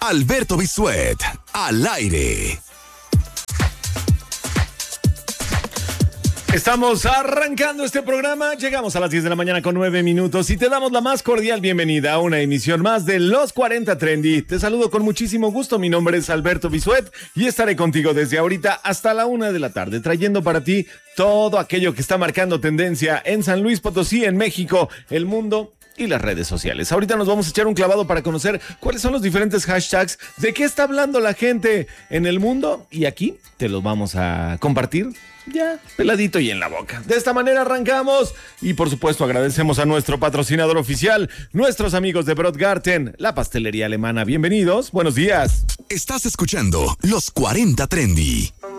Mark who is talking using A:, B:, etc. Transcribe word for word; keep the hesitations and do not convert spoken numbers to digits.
A: Alberto Bisuet, al aire.
B: Estamos arrancando este programa, llegamos a las diez de la mañana con nueve minutos y te damos la más cordial bienvenida a una emisión más de Los cuarenta Trendy. Te saludo con muchísimo gusto, mi nombre es Alberto Bisuet y estaré contigo desde ahorita hasta la una de la tarde, trayendo para ti todo aquello que está marcando tendencia en San Luis Potosí, en México, el mundo y las redes sociales. Ahorita nos vamos a echar un clavado para conocer cuáles son los diferentes hashtags, de qué está hablando la gente en el mundo y aquí te los vamos a compartir ya peladito y en la boca. De esta manera arrancamos y por supuesto agradecemos a nuestro patrocinador oficial, nuestros amigos de Brotgarten, la pastelería alemana. Bienvenidos, buenos días.
A: Estás escuchando Los cuarenta Trendy.